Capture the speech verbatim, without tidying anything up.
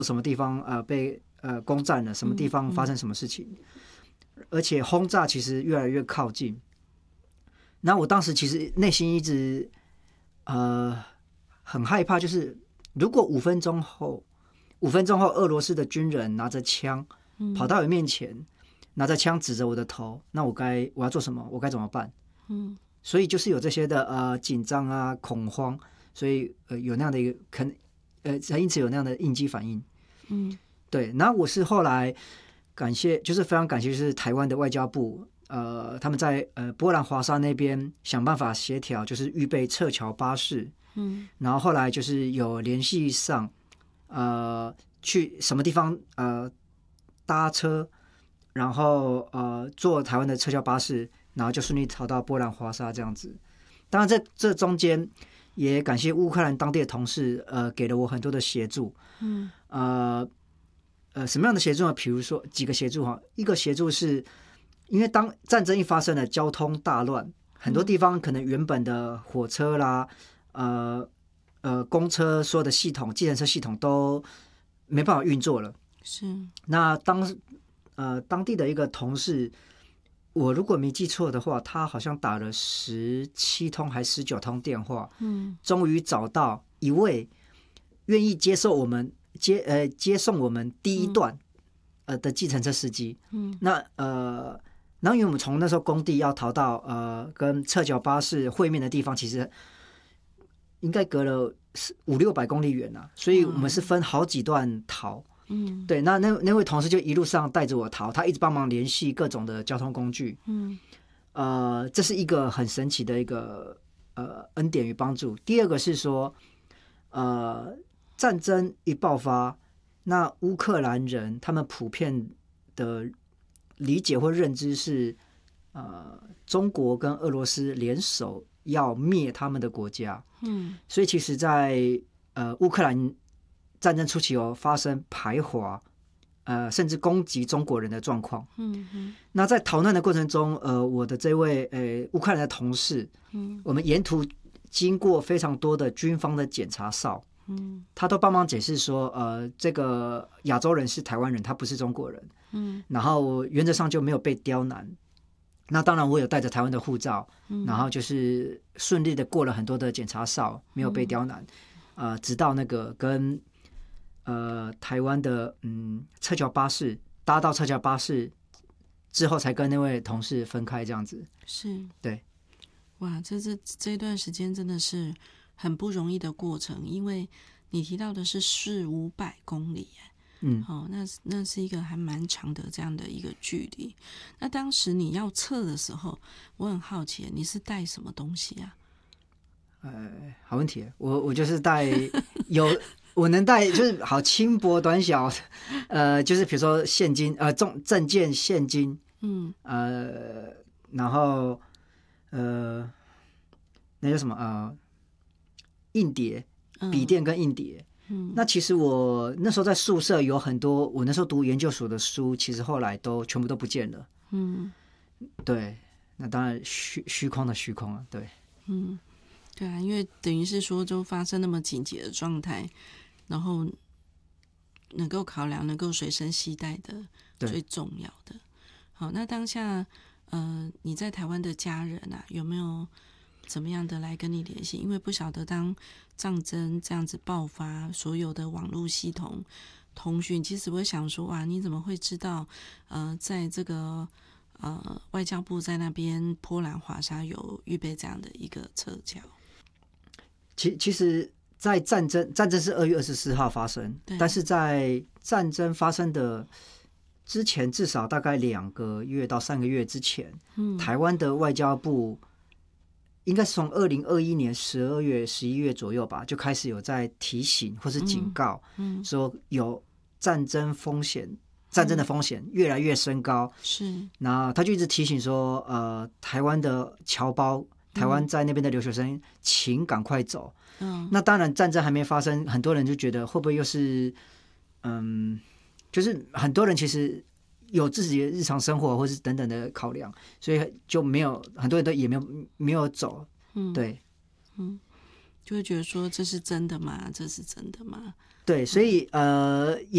什么地方呃被呃攻占了，什么地方发生什么事情，嗯嗯、而且轰炸其实越来越靠近。那我当时其实内心一直呃很害怕，就是如果五分钟后，五分钟后俄罗斯的军人拿着枪跑到我面前，嗯、拿着枪指着我的头，那我该我要做什么？我该怎么办？嗯，所以就是有这些的呃紧张啊、恐慌，所以呃有那样的一个可能呃，因此有那样的应激反应。嗯，对。那我是后来感谢，就是非常感谢，就是台湾的外交部。呃，他们在呃波兰华沙那边想办法协调，就是预备撤侨巴士，嗯，然后后来就是有联系上，呃，去什么地方呃搭车，然后呃坐台湾的撤侨巴士，然后就顺利逃到波兰华沙这样子。当然这这中间也感谢乌克兰当地的同事，呃，给了我很多的协助，嗯，呃呃什么样的协助呢？比如说几个协助哈，一个协助是。因为当战争一发生了，交通大乱，很多地方可能原本的火车啦、呃呃公车所有的系统、计程车系统都没办法运作了。是。那当呃当地的一个同事，我如果没记错的话，他好像打了十七通还十九通电话，嗯，终于找到一位愿意接受我们接呃接送我们第一段、嗯、呃的计程车司机。嗯，那呃。然后，因为我们从那时候工地要逃到呃跟撤侨巴士会面的地方，其实应该隔了五六百公里远啊，所以我们是分好几段逃。嗯，对，那那那位同事就一路上带着我逃，他一直帮忙联系各种的交通工具。嗯，呃，这是一个很神奇的一个呃恩典与帮助。第二个是说，呃，战争一爆发，那乌克兰人他们普遍的。理解或认知是，呃，中国跟俄罗斯联手要灭他们的国家，嗯，所以其实在，在呃乌克兰战争初期有发生排华，呃，甚至攻击中国人的状况，嗯嗯。那在逃难的过程中，呃，我的这位呃乌克兰的同事，嗯，我们沿途经过非常多的军方的检查哨。嗯，他都帮忙解释说，呃，这个亚洲人是台湾人，他不是中国人。嗯，然后原则上就没有被刁难。那当然，我有带着台湾的护照，嗯、然后就是顺利的过了很多的检查哨，没有被刁难。嗯、呃，直到那个跟呃台湾的嗯撤侨巴士搭到撤侨巴士之后，才跟那位同事分开，这样子。是，对。 哇，这这这段时间真的是。很不容易的过程，因为你提到的是四五百公里，嗯，哦，那那是一个还蛮长的这样的一个距离。那当时你要撤的时候，我很好奇，你是带什么东西啊？ 呃，好问题，我我就是带有我能带就是好轻薄短小，呃，就是比如说现金，呃，重证件现金，嗯，呃，然后呃，那叫什么呃。硬碟、笔电跟硬碟。嗯，那其实我那时候在宿舍有很多，我那时候读研究所的书，其实后来都全部都不见了。嗯，对，那当然虚虚空的虚空啊，对。 嗯，对啊，因为等于是说，就发生那么紧急的状态，然后能够考量、能够随身携带的最重要的。好，那当下呃，你在台湾的家人啊，有没有？怎么样的来跟你联系？因为不晓得当战争这样子爆发，所有的网络系统、通讯，其实我想说，哇，你怎么会知道？呃，在这个呃外交部在那边波兰华沙有预备这样的一个撤侨？ 其其实，在战争战争是二月二十四号发生，但是在战争发生的之前，至少大概两个月到三个月之前，嗯，台湾的外交部。应该是从二零二一年十二月、十一月左右吧，就开始有在提醒或是警告，嗯嗯、说有战争风险，战争的风险越来越升高。是，然后他就一直提醒说，呃，台湾的侨胞，台湾在那边的留学生，嗯、请赶快走。嗯，那当然战争还没发生，很多人就觉得会不会又是，嗯，就是很多人其实。有自己的日常生活或是等等的考量，所以就没有很多人都也没有没有走，嗯，对， 嗯，就会觉得说这是真的吗？这是真的吗？ 对，所以、嗯、呃。